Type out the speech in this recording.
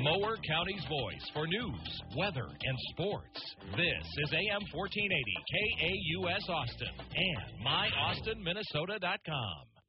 Mower County's voice for news, weather, and sports. This is AM 1480 KAUS Austin and MyAustinMinnesota.com.